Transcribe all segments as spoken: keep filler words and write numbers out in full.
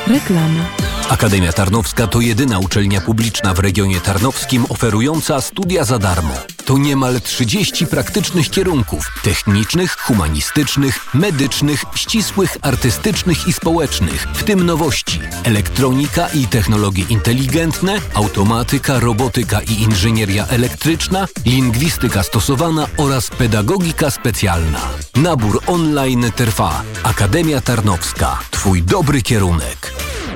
Reklama. Akademia Tarnowska to jedyna uczelnia publiczna w regionie tarnowskim oferująca studia za darmo. To niemal trzydzieści praktycznych kierunków technicznych, humanistycznych, medycznych, ścisłych, artystycznych i społecznych, w tym nowości: elektronika i technologie inteligentne, automatyka, robotyka i inżynieria elektryczna, lingwistyka stosowana oraz pedagogika specjalna. Nabór online trwa. Akademia Tarnowska. Twój dobry kierunek.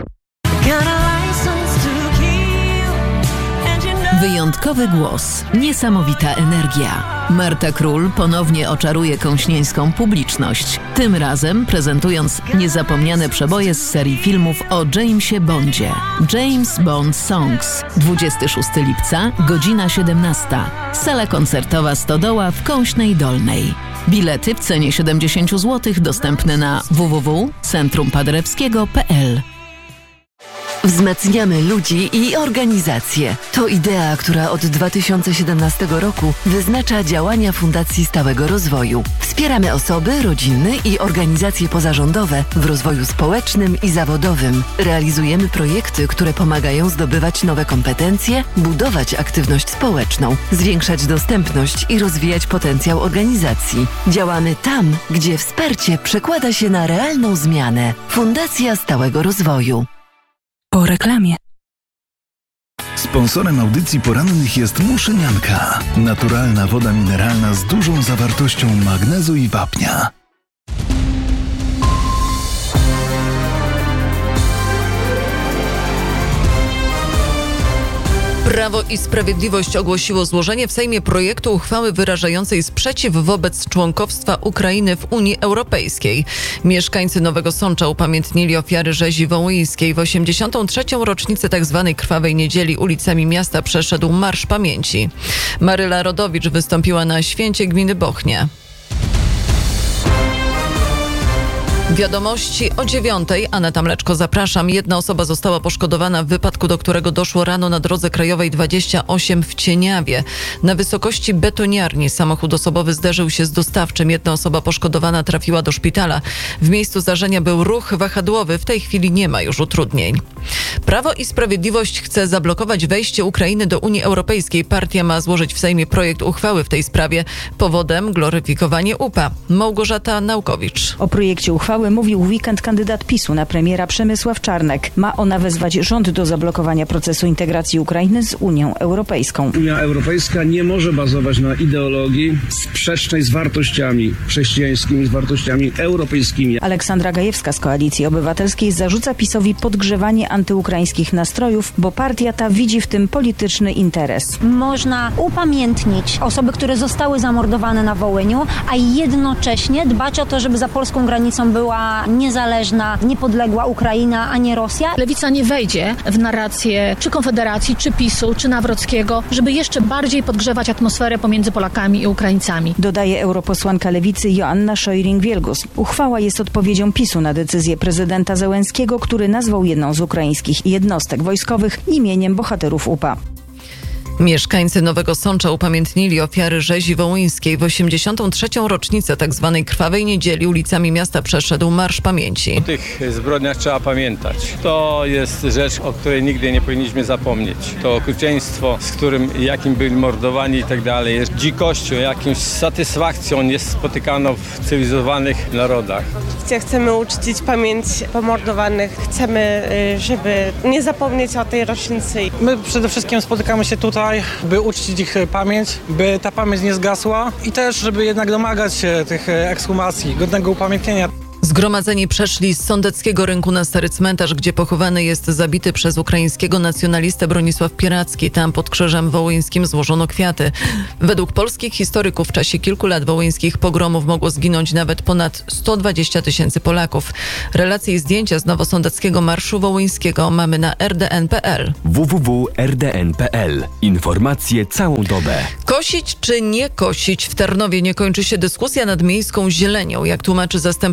Wyjątkowy głos, niesamowita energia. Marta Król ponownie oczaruje kąśnieńską publiczność. Tym razem prezentując niezapomniane przeboje z serii filmów o Jamesie Bondzie. James Bond Songs. dwudziestego szóstego lipca, godzina siedemnasta. Sala koncertowa Stodoła w Kąśnej Dolnej. Bilety w cenie siedemdziesiąt złotych dostępne na w w w kropka centrum paderewskiego kropka p l. Wzmacniamy ludzi i organizacje. To idea, która od dwa tysiące siedemnastego roku wyznacza działania Fundacji Stałego Rozwoju. Wspieramy osoby, rodziny i organizacje pozarządowe w rozwoju społecznym i zawodowym. Realizujemy projekty, które pomagają zdobywać nowe kompetencje, budować aktywność społeczną, zwiększać dostępność i rozwijać potencjał organizacji. Działamy tam, gdzie wsparcie przekłada się na realną zmianę. Fundacja Stałego Rozwoju. Po reklamie. Sponsorem audycji porannych jest Muszynianka. Naturalna woda mineralna z dużą zawartością magnezu i wapnia. Prawo i Sprawiedliwość ogłosiło złożenie w Sejmie projektu uchwały wyrażającej sprzeciw wobec członkostwa Ukrainy w Unii Europejskiej. Mieszkańcy Nowego Sącza upamiętnili ofiary rzezi wołyńskiej. W osiemdziesiątą trzecią rocznicę tzw. Krwawej Niedzieli ulicami miasta przeszedł Marsz Pamięci. Maryla Rodowicz wystąpiła na święcie gminy Bochnia. Wiadomości o dziewiątej. Aneta Mleczko, zapraszam. Jedna osoba została poszkodowana w wypadku, do którego doszło rano na drodze krajowej dwadzieścia osiem w Cieniawie. Na wysokości betoniarni samochód osobowy zderzył się z dostawczym. Jedna osoba poszkodowana trafiła do szpitala. W miejscu zdarzenia był ruch wahadłowy. W tej chwili nie ma już utrudnień. Prawo i Sprawiedliwość chce zablokować wejście Ukrainy do Unii Europejskiej. Partia ma złożyć w Sejmie projekt uchwały w tej sprawie. Powodem gloryfikowanie U P A. Małgorzata Naukowicz. O projekcie uchwały mówił w weekend kandydat PiSu na premiera Przemysław Czarnek. Ma ona wezwać rząd do zablokowania procesu integracji Ukrainy z Unią Europejską. Unia Europejska nie może bazować na ideologii sprzecznej z wartościami chrześcijańskimi, z wartościami europejskimi. Aleksandra Gajewska z Koalicji Obywatelskiej zarzuca PiSowi podgrzewanie antyukraińskich nastrojów, bo partia ta widzi w tym polityczny interes. Można upamiętnić osoby, które zostały zamordowane na Wołyniu, a jednocześnie dbać o to, żeby za polską granicą była niezależna, niepodległa Ukraina, a nie Rosja. Lewica nie wejdzie w narrację czy Konfederacji, czy PiSu, czy Nawrockiego, żeby jeszcze bardziej podgrzewać atmosferę pomiędzy Polakami i Ukraińcami. Dodaje europosłanka Lewicy Joanna Szojring-Wielgus. Uchwała jest odpowiedzią PiSu na decyzję prezydenta Zełenskiego, który nazwał jedną z ukraińskich jednostek wojskowych imieniem bohaterów U P A. Mieszkańcy Nowego Sącza upamiętnili ofiary rzezi wołyńskiej. W osiemdziesiątą trzecią rocznicę tzw. Krwawej Niedzieli ulicami miasta przeszedł Marsz Pamięci. O tych zbrodniach trzeba pamiętać. To jest rzecz, o której nigdy nie powinniśmy zapomnieć. To okrucieństwo, z którym, jakim byli mordowani i tak dalej, jest dzikością, jakąś satysfakcją niespotykaną w cywilizowanych narodach. Chcemy uczcić pamięć pomordowanych. Chcemy, żeby nie zapomnieć o tej rocznicy. My przede wszystkim spotykamy się tutaj, by uczcić ich pamięć, by ta pamięć nie zgasła i też, żeby jednak domagać się tych ekshumacji, godnego upamiętnienia. Zgromadzeni przeszli z Sądeckiego Rynku na Stary Cmentarz, gdzie pochowany jest zabity przez ukraińskiego nacjonalistę Bronisław Pieracki. Tam pod krzyżem wołyńskim złożono kwiaty. Według polskich historyków w czasie kilku lat wołyńskich pogromów mogło zginąć nawet ponad sto dwadzieścia tysięcy Polaków. Relacje i zdjęcia z Nowosądeckiego Marszu Wołyńskiego mamy na r d n kropka p l. w w w kropka r d n kropka p l. Informacje całą dobę. Kosić czy nie kosić? W Tarnowie nie kończy się dyskusja nad miejską zielenią. Jak tłumaczy zastępca dyrektora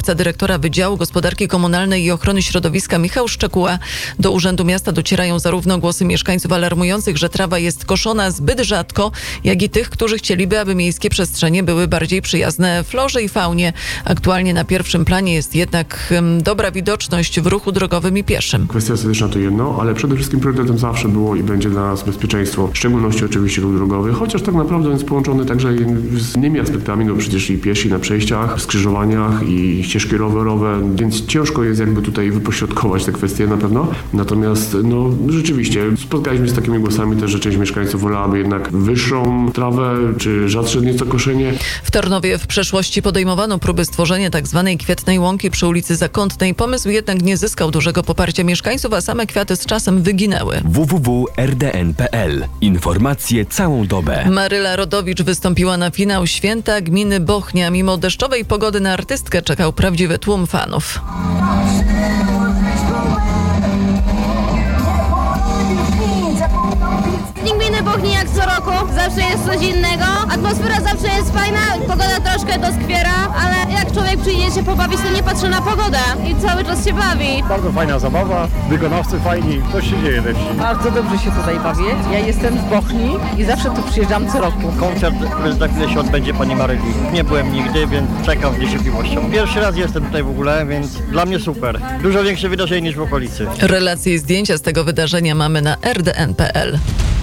dyrektora Wydziału Gospodarki Komunalnej i Ochrony Środowiska Michał Szczekuła. Do Urzędu Miasta docierają zarówno głosy mieszkańców alarmujących, że trawa jest koszona zbyt rzadko, jak i tych, którzy chcieliby, aby miejskie przestrzenie były bardziej przyjazne florze i faunie. Aktualnie na pierwszym planie jest jednak um, dobra widoczność w ruchu drogowym i pieszym. Kwestia estetyczna to jedno, ale przede wszystkim priorytetem zawsze było i będzie dla nas bezpieczeństwo, w szczególności oczywiście ruch drogowy, chociaż tak naprawdę jest połączony także z innymi aspektami, no przecież i piesi na przejściach, skrzyżowaniach i ścieżki rowerowe, więc ciężko jest jakby tutaj wypośrodkować te kwestie na pewno. Natomiast no rzeczywiście spotkaliśmy się z takimi głosami też, że część mieszkańców wolałaby jednak wyższą trawę, czy rzadsze nieco koszenie. W Tarnowie w przeszłości podejmowano próby stworzenia tzw. kwietnej łąki przy ulicy Zakątnej. Pomysł jednak nie zyskał dużego poparcia mieszkańców, a same kwiaty z czasem wyginęły. w w w kropka r d n kropka p l. Informacje całą dobę. Maryla Rodowicz wystąpiła na finał Święta Gminy Bochnia. Mimo deszczowej pogody na artystkę czekał prawdziwy tłum fanów. Gminy Bochni jak co roku, zawsze jest coś innego, atmosfera zawsze jest fajna, pogoda troszkę doskwiera, ale jak człowiek przyjdzie się pobawić, to nie patrzy na pogodę i cały czas się bawi. Bardzo fajna zabawa, wykonawcy fajni, coś się dzieje we wsi. Bardzo dobrze się tutaj bawię. Ja jestem z Bochni i zawsze tu przyjeżdżam co roku. Koncert, który za chwilę się odbędzie pani Maryli. Nie byłem nigdy, więc czekam z niecierpliwością. Pierwszy raz jestem tutaj w ogóle, więc dla mnie super. Dużo większe wydarzenie niż w okolicy. Relacje i zdjęcia z tego wydarzenia mamy na r d n kropka p l.